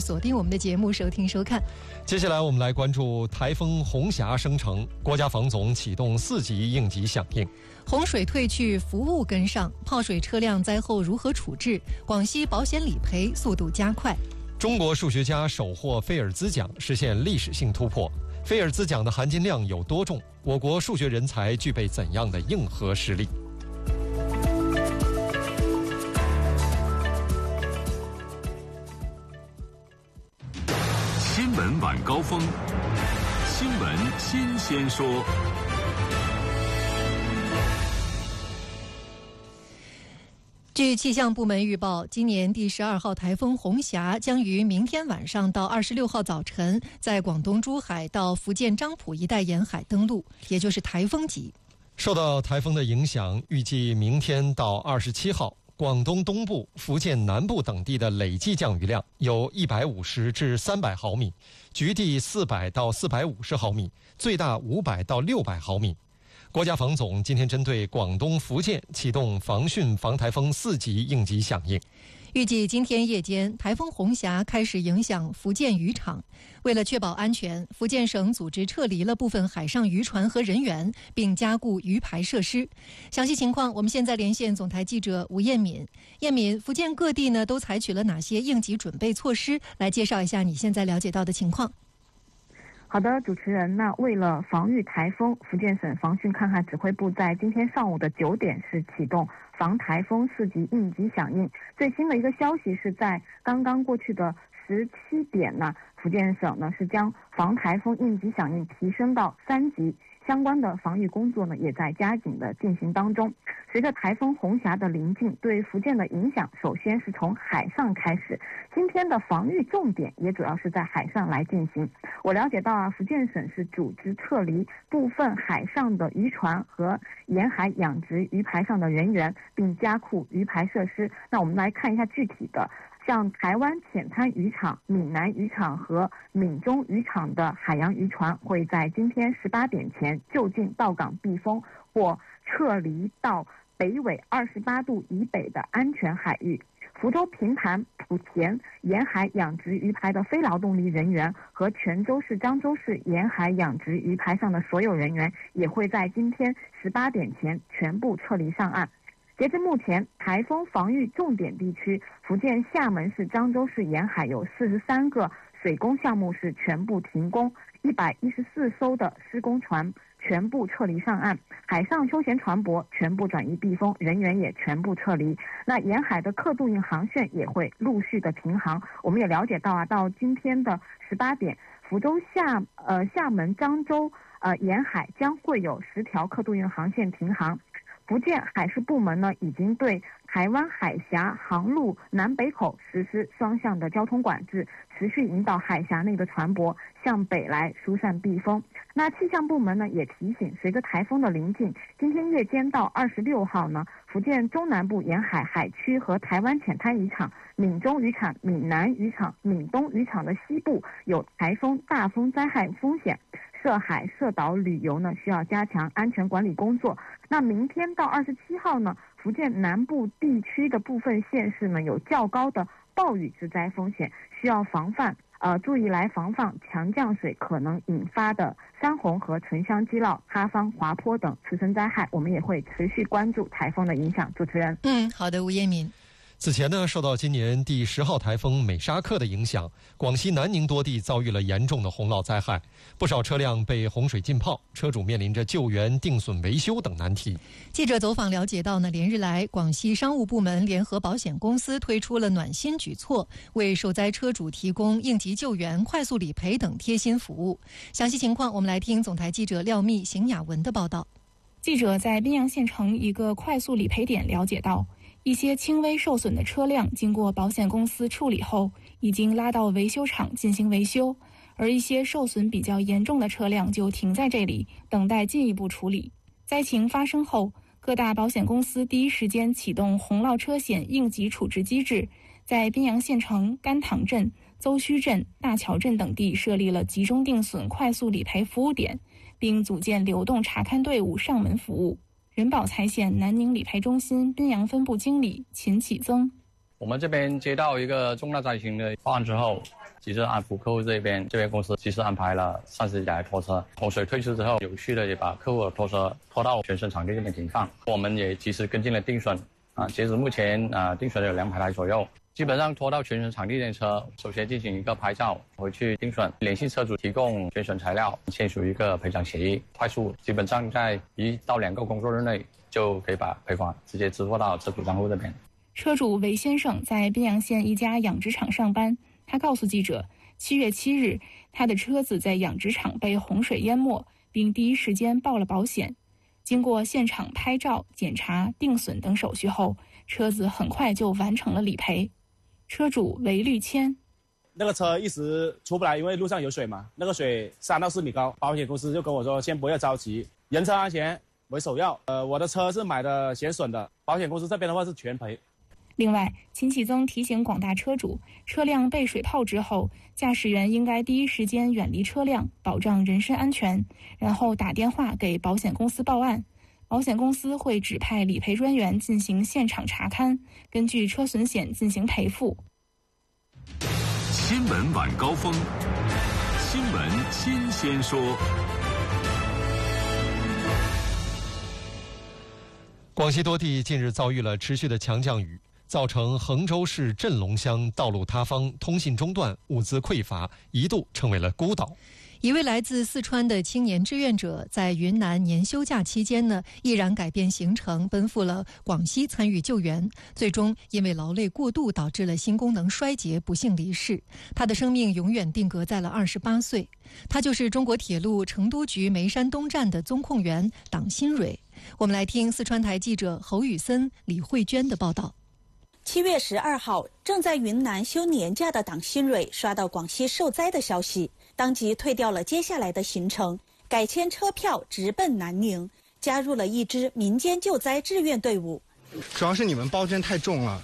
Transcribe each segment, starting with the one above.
锁定我们的节目收听收看。 接下来我们来关注台风红霞生成，国家防总启动4级应急响应。 洪水退去，服务跟上，泡水车辆灾后如何处置？广西保险理赔速度加快。 中国数学家首获菲尔兹奖，实现历史性突破。菲尔兹奖的含金量有多重？我国数学人才具备怎样的硬核实力？ 新闻晚高峰，新闻新鲜说。 据气象部门预报，今年第12号台风红霞将于明天晚上到26号早晨在广东珠海到福建漳浦一带沿海登陆，也就是台风级。 受到台风的影响，预计明天到27号，广东东部、福建南部等地的累计降雨量有150至300毫米，局地400到450毫米，最大500到600毫米。国家防总今天针对广东、福建启动防汛防台风4级应急响应。 预计今天夜间，台风红霞开始影响福建渔场。为了确保安全，福建省组织撤离了部分海上渔船和人员，并加固鱼排设施。详细情况，我们现在连线总台记者吴艳敏。艳敏，福建各地呢都采取了哪些应急准备措施？来介绍一下你现在了解到的情况。 好的，主持人，那为了防御台风，福建省防汛抗旱指挥部在今天上午的9点是启动防台风4级应急响应。最新的一个消息是在刚刚过去的17点呢，福建省呢是将防台风应急响应提升到3级。相关的防御工作呢，也在加紧的进行当中。随着台风红霞的临近，对福建的影响首先是从海上开始。今天的防御重点也主要是在海上来进行。我了解到啊，福建省是组织撤离部分海上的渔船和沿海养殖鱼排上的人员，并加固鱼排设施。那我们来看一下具体的。像台湾浅滩渔场、闽南渔场和闽中渔场的海洋渔船会在今天18点前就近到港避风，或撤离到北纬28度以北的安全海域。福州平潭、莆田沿海养殖鱼排的非劳动力人员和泉州市、漳州市沿海养殖鱼排上的所有人员也会在今天18点前全部撤离上岸。截至目前，台风防御重点地区福建厦门市、漳州市沿海有43个水工项目是全部停工，114艘的施工船全部撤离上岸，海上休闲船舶全部转移避风，人员也全部撤离。那沿海的客渡运航线也会陆续的停航。我们也了解到啊，到今天的18点，福州厦门、漳州沿海将会有10条客渡运航线停航。福建海事部门呢，已经对台湾海峡航路南北口实施双向的交通管制，持续引导海峡内的船舶向北来疏散避风。那气象部门呢也提醒，随着台风的临近，今天夜间到26号呢，福建中南部沿海海区和台湾浅滩渔场、闽中渔场、闽南渔场、闽东渔场的西部有台风大风灾害风险。涉海涉岛旅游呢，需要加强安全管理工作。那明天到27号呢，福建南部地区的部分县市呢有较高的暴雨之灾风险，需要注意来防范强降水可能引发的山洪和城乡积涝、塌方、滑坡等次生灾害。我们也会持续关注台风的影响。主持人， 好的，吴彦民。 此前呢，受到今年第10号台风美沙克的影响，广西南宁多地遭遇了严重的洪涝灾害，不少车辆被洪水浸泡，车主面临着救援、定损维修等难题。 记者走访了解到呢，连日来广西商务部门联合保险公司推出了暖心举措，为受灾车主提供应急救援、快速理赔等贴心服务。详细情况，我们来听总台记者廖密、邢雅文的报道。 记者在宾阳县城一个快速理赔点了解到，一些轻微受损的车辆经过保险公司处理后，已经拉到维修厂进行维修，而一些受损比较严重的车辆就停在这里，等待进一步处理。灾情发生后，各大保险公司第一时间启动洪涝车险应急处置机制，在宾阳县城、甘塘镇、邹墟镇、大桥镇等地设立了集中定损快速理赔服务点，并组建流动查看队伍上门服务。人保财险南宁理赔中心宾阳分部经理秦启增， 我们这边接到一个重大灾情的报案之后，及时安抚客户这边公司及时安排了30台拖车，洪水退去之后，有序的也把客户的拖车拖到全省场地这边停放。我们也及时跟进了定损，截止目前定损有200台左右。基本上拖到全省场地的车，首先进行一个拍照，回去定损，联系车主提供全损材料，签署一个赔偿协议，快速，基本上在1到2个工作日内就可以把赔款直接支付到车主账户这边。 车主韦先生在宾阳县一家养殖场上班，他告诉记者，7月7日，他的车子在养殖场被洪水淹没，并第一时间报了保险。经过现场拍照、检查、定损等手续后，车子很快就完成了理赔。车主韦绿谦， 那个车一时出不来，因为路上有水嘛，那个水3到4米高。保险公司就跟我说，先不要着急，人车安全为首要。我的车是买的险损的，保险公司这边的话是全赔。 另外，秦启增提醒广大车主，车辆被水泡之后，驾驶员应该第一时间远离车辆，保障人身安全，然后打电话给保险公司报案。保险公司会指派理赔专员进行现场查勘，根据车损险进行赔付。 新闻晚高峰，新闻新鲜说。 广西多地近日遭遇了持续的强降雨，造成衡州市镇龙乡道路塌方、通信中断、物资匮乏，一度成为了孤岛。 一位来自四川的青年志愿者在云南年休假期间呢，毅然改变行程，奔赴了广西参与救援，最终因为劳累过度导致了心功能衰竭，不幸离世。他的生命永远定格在了28岁。他就是中国铁路成都局眉山东站的综控员党新蕊。我们来听四川台记者侯宇森、李慧娟的报道。 7月12号，正在云南休年假的党新蕊刷到广西受灾的消息，当即退掉了接下来的行程，改签车票直奔南宁，加入了一支民间救灾志愿队伍。 主要是你们包真太重了，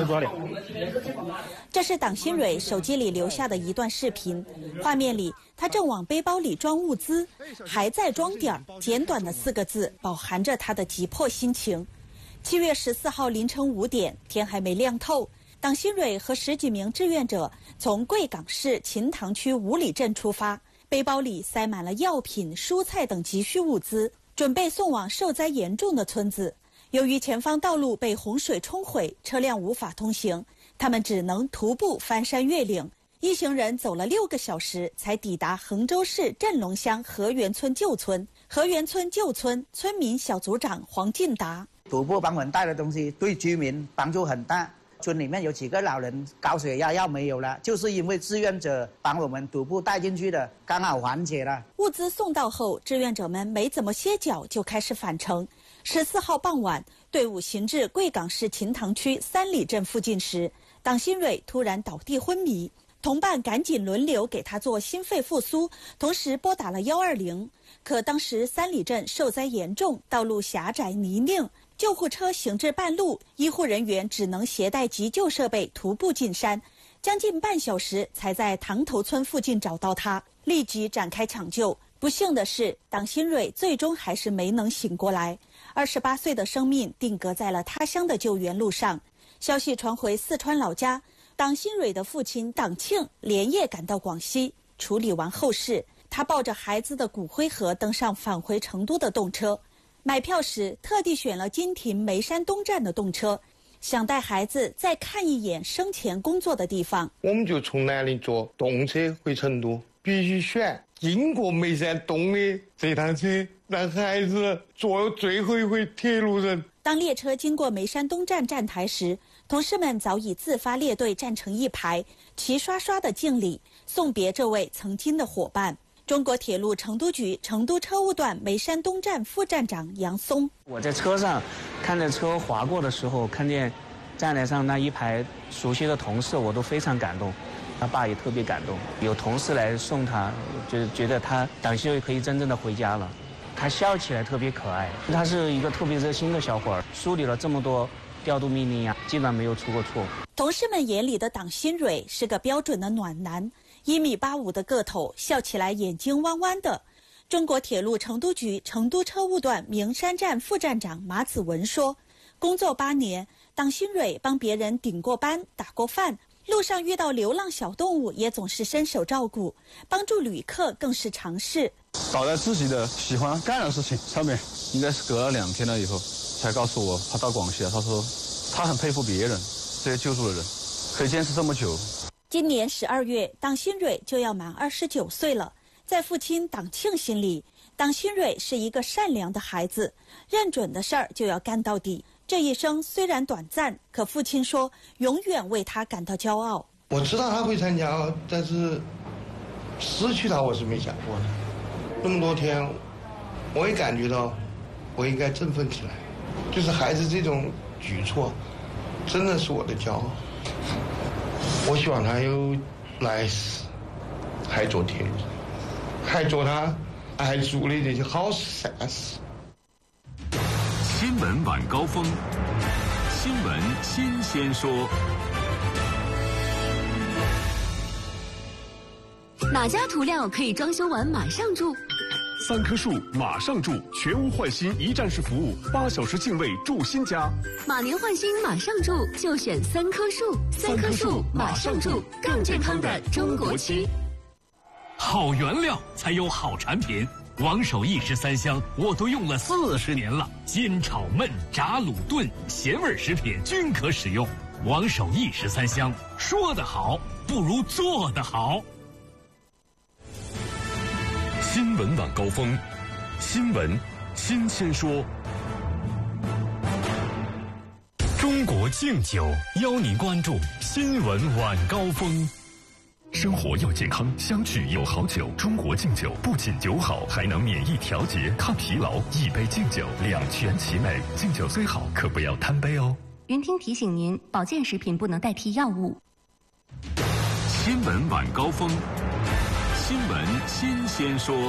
这是党新蕊手机里留下的一段视频，画面里他正往背包里装物资，还在装点儿，简短的4个字饱含着他的急迫心情。7月14号凌晨5点，天还没亮透，党新蕊和10几名志愿者从贵港市秦塘区五里镇出发，背包里塞满了药品、蔬菜等急需物资，准备送往受灾严重的村子。由于前方道路被洪水冲毁，车辆无法通行，他们只能徒步翻山越岭。一行人走了6个小时，才抵达衡州市镇龙乡河源村旧村。河源村旧村村民小组长黄进达： 徒步帮我们带的东西对居民帮助很大。村里面有几个老人高血压药没有了，就是因为志愿者帮我们徒步带进去的，刚好缓解了。 物资送到后，志愿者们没怎么歇脚就开始返程。14号傍晚，队伍行至贵港市秦塘区3里镇附近时，党新蕊突然倒地昏迷，同伴赶紧轮流给他做心肺复苏，同时拨打了120。可当时3里镇受灾严重，道路狭窄泥泞，救护车行至半路，医护人员只能携带急救设备徒步进山，将近半小时才在塘头村附近找到他，立即展开抢救。不幸的是，党新蕊最终还是没能醒过来，28岁的生命定格在了他乡的救援路上。消息传回四川老家，党新蕊的父亲党庆连夜赶到广西，处理完后事，他抱着孩子的骨灰盒登上返回成都的动车。买票时特地选了金亭眉山东站的动车，想带孩子再看一眼生前工作的地方。 我们就从南宁坐动车回成都，必须选经过眉山东的这趟车，让孩子坐最后一回铁路人。 当列车经过眉山东站站台时，同事们早已自发列队站成一排，齐刷刷的敬礼，送别这位曾经的伙伴。中国铁路成都局成都车务段眉山东站副站长杨松： 我在车上看着车划过的时候，看见站台上那一排熟悉的同事，我都非常感动。他爸也特别感动，有同事来送他，就觉得他党新蕊可以真正的回家了。他笑起来特别可爱，他是一个特别热心的小伙儿，梳理了这么多调度命令呀，基本上没有出过错。 同事们眼里的党新蕊是个标准的暖男，1.85米的个头，笑起来眼睛弯弯的。中国铁路成都局成都车务段名山站副站长马子文说， 工作8年，党新蕊帮别人顶过班、打过饭，路上遇到流浪小动物也总是伸手照顾，帮助旅客更是常事。 倒在自己的喜欢干的事情上面，应该是隔了2天了以后才告诉我他到广西了。他说他很佩服别人，这些救助的人可以坚持这么久。 今年12月，党新蕊就要满29岁了。在父亲党庆心里，党新蕊是一个善良的孩子，认准的事儿就要干到底。这一生虽然短暂，可父亲说永远为他感到骄傲。 我知道他会参加，但是失去他我是没想过的。这么多天，我也感觉到我应该振奋起来，就是孩子这种举措真的是我的骄傲。我希望他有来世还做铁路，还做他爱做的那些好事善事。 新闻晚高峰，新闻新鲜说。 哪家涂料可以装修完马上住 ？3棵树马上住，全屋换新一站式服务，8小时净位住新家。 马年换新马上住，就选3棵树。3棵树马上住，更健康的中国区。 好原料才有好产品。王守义13香我都用了40年了，煎炒焖炸卤炖咸味食品均可使用。王守义13香，说得好不如做得好。 新闻晚高峰，新闻新鲜说。 中国敬酒邀您关注新闻晚高峰。 生活要健康，相聚有好酒。中国敬酒不仅酒好，还能免疫调节、抗疲劳。一杯敬酒，两全其美。敬酒虽好，可不要贪杯哦。 云听提醒您，保健食品不能代替药物。 新闻晚高峰，新闻新鲜说。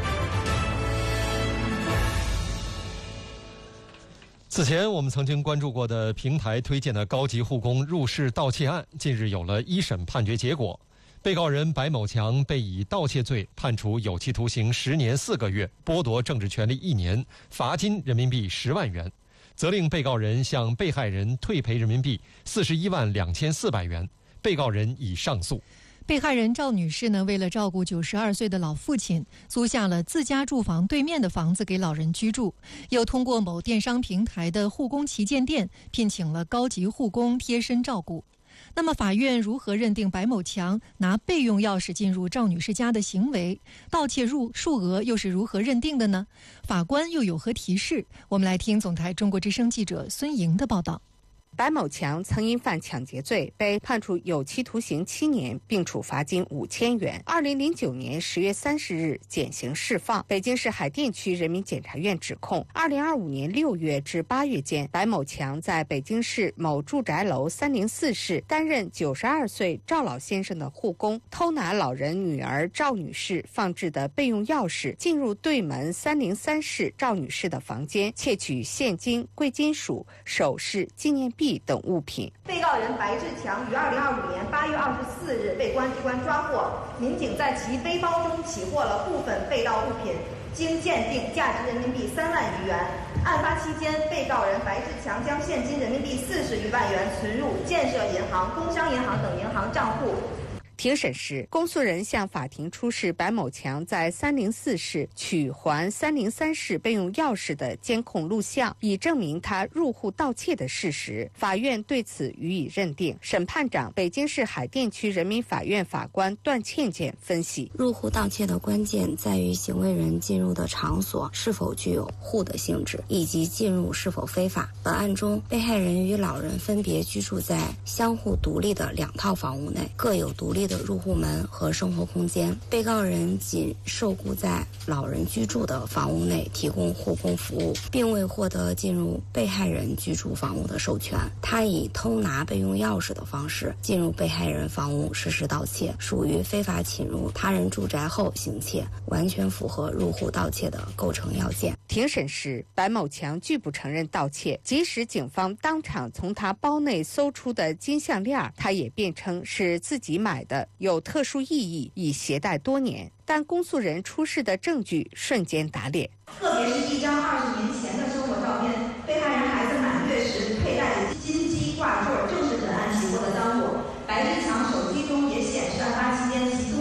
此前我们曾经关注过的平台推荐的高级护工入室盗窃案，近日有了1审判决结果。被告人白某强被以盗窃罪判处有期徒刑10年4个月，剥夺政治权利1年，罚金人民币10万元，责令被告人向被害人退赔人民币41万2400元。被告人已上诉。 被害人赵女士呢，为了照顾92岁的老父亲，租下了自家住房对面的房子给老人居住，又通过某电商平台的护工旗舰店聘请了高级护工贴身照顾。那么法院如何认定白某强拿备用钥匙进入赵女士家的行为？盗窃数额又是如何认定的呢？法官又有何提示？我们来听总台中国之声记者孙莹的报道。 白某强曾因犯抢劫罪被判处有期徒刑7年，并处罚金5000元。2009年10月30日减刑释放。北京市海淀区人民检察院指控，2025年6月至8月间，白某强在北京市某住宅楼304室担任92岁赵老先生的护工，偷拿老人女儿赵女士放置的备用钥匙，进入对门303室赵女士的房间，窃取现金、贵金属、首饰、纪念币等物品。 被告人白志强于2025年8月24日被公安机关抓获，民警在其背包中起获了部分被盗物品，经鉴定价值人民币3万余元。案发期间，被告人白志强将现金人民币40余万元存入建设银行、工商银行等银行账户。 庭审时，公诉人向法庭出示白某强在304室取还303室备用钥匙的监控录像，以证明他入户盗窃的事实。法院对此予以认定。审判长、北京市海淀区人民法院法官段倩倩分析： 入户盗窃的关键在于行为人进入的场所是否具有户的性质，以及进入是否非法。本案中，被害人与老人分别居住在相互独立的2套房屋内，各有独立的入户门和生活空间。被告人仅受雇在老人居住的房屋内提供护工服务，并未获得进入被害人居住房屋的授权。他以偷拿备用钥匙的方式进入被害人房屋实施盗窃，属于非法侵入他人住宅后行窃，完全符合入户盗窃的构成要件。 庭审时，白某强拒不承认盗窃，即使警方当场从他包内搜出的金项链，他也辩称是自己买的，有特殊意义，已携带多年。但公诉人出示的证据瞬间打脸， 特别是一张20年前